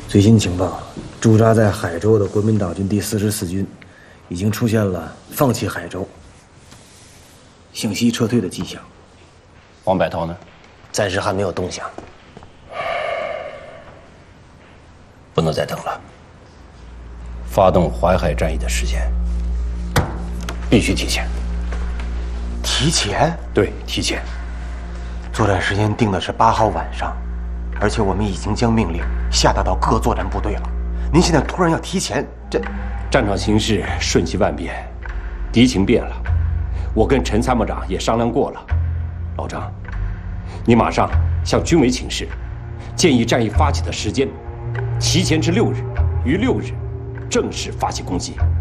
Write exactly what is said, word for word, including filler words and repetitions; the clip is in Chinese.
最新情报，驻扎在海州的国民党军第四十四军，已经出现了放弃海州、向西撤退的迹象。 王柏涛呢？ 暂时还没有动向。不能再等了。 发动淮海战役的时间必须提前。 提前？ 对，提前。 作战时间定的是八号晚上，而且我们已经将命令下达到各作战部队了。您现在突然要提前，这战场形势瞬息万变，敌情变了。我跟陈参谋长也商量过了，老张，你马上向军委请示，建议战役发起的时间提前至六日，于六日正式发起攻击。